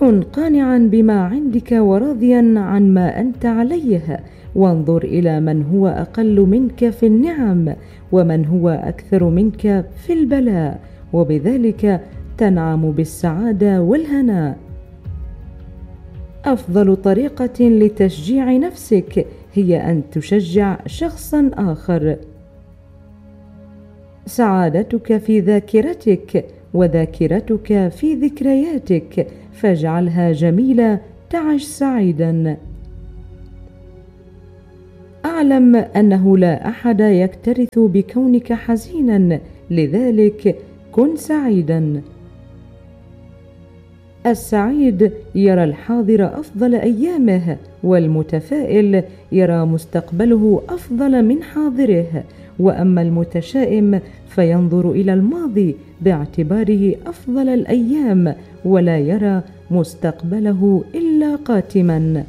كن قانعا بما عندك وراضيا عن ما أنت عليه، وانظر إلى من هو أقل منك في النعم ومن هو أكثر منك في البلاء، وبذلك تنعم بالسعادة والهناء. أفضل طريقة لتشجيع نفسك هي أن تشجع شخصا آخر. سعادتك في ذاكرتك وذاكرتك في ذكرياتك، فاجعلها جميلة تعش سعيدا. أعلم أنه لا أحد يكترث بكونك حزينا، لذلك كن سعيدا. السعيد يرى الحاضر أفضل أيامه، والمتفائل يرى مستقبله أفضل من حاضره، وأما المتشائم فينظر إلى الماضي باعتباره أفضل الأيام، ولا يرى مستقبله إلا قاتما.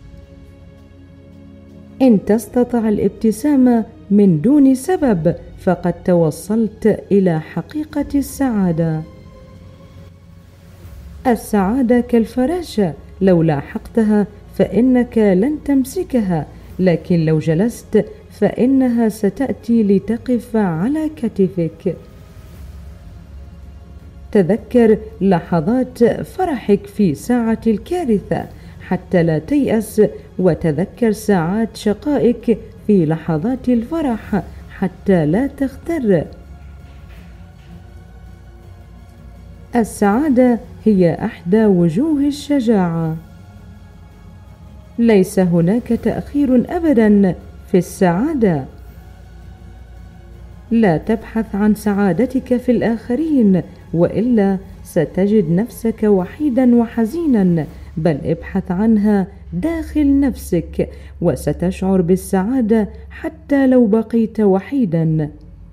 إن تستطع الابتسامة من دون سبب فقد توصلت إلى حقيقة السعادة. السعادة كالفراشة، لو لاحقتها فإنك لن تمسكها، لكن لو جلست فإنها ستأتي لتقف على كتفك. تذكر لحظات فرحك في ساعة الكارثة حتى لا تيأس، وتذكر ساعات شقائك في لحظات الفرح حتى لا تغتر. السعادة هي أحدى وجوه الشجاعة. ليس هناك تأخير أبدا في السعادة. لا تبحث عن سعادتك في الآخرين، وإلا ستجد نفسك وحيدا وحزينا، بل ابحث عنها داخل نفسك وستشعر بالسعادة حتى لو بقيت وحيدا.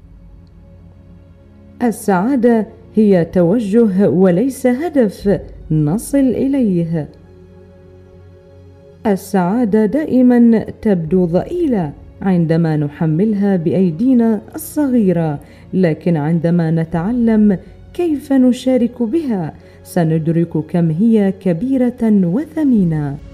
السعادة هي توجه وليس هدف نصل إليه. السعادة دائما تبدو ضئيلة عندما نحملها بأيدينا الصغيرة، لكن عندما نتعلم كيف نشارك بها سندرك كم هي كبيرة وثمينة.